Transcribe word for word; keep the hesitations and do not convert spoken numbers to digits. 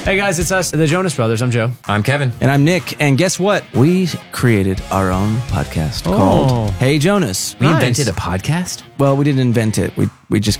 Hey guys, it's us, the Jonas Brothers. I'm Joe. I'm Kevin. And I'm Nick. And guess what? We created our own podcast Oh. called Hey Jonas. We Nice. invented a podcast? Well, we didn't invent it. We we just